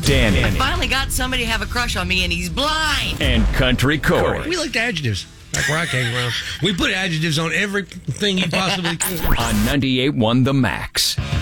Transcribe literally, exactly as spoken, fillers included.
Danny. I finally got somebody to have a crush on me, and he's blind. And Country Corey. We looked at adjectives. Like where I came from. We put adjectives on everything you possibly could. On ninety-eight point one The Max.